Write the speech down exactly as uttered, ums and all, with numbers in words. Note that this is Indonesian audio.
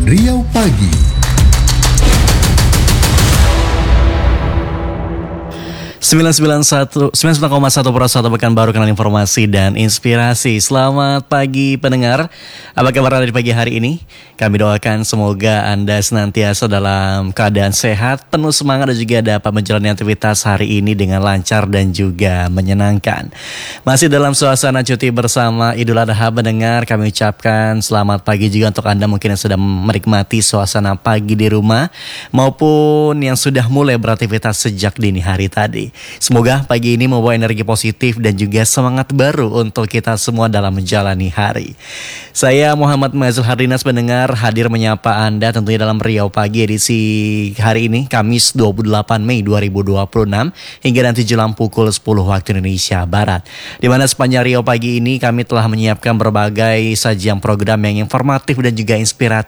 Riau Pagi. sembilan sembilan satu sembilan puluh sembilan koma satu per satu Pekanbaru, kanal informasi dan inspirasi. Selamat pagi pendengar. Apa kabar Anda di pagi hari ini? Kami doakan semoga Anda senantiasa dalam keadaan sehat, penuh semangat dan juga dapat menjalani aktivitas hari ini dengan lancar dan juga menyenangkan. Masih dalam suasana cuti bersama Idul Adha pendengar, kami ucapkan selamat pagi juga untuk Anda mungkin yang sedang menikmati suasana pagi di rumah maupun yang sudah mulai beraktivitas sejak dini hari tadi. Semoga pagi ini membawa energi positif dan juga semangat baru untuk kita semua dalam menjalani hari. Saya Muhammad Mazul Hardinas pendengar hadir menyapa Anda tentunya dalam Riau Pagi edisi hari ini Kamis dua puluh delapan Mei dua ribu dua puluh enam hingga nanti jelang pukul sepuluh waktu Indonesia Barat. Di mana sepanjang Riau Pagi ini kami telah menyiapkan berbagai sajian program yang informatif dan juga inspiratif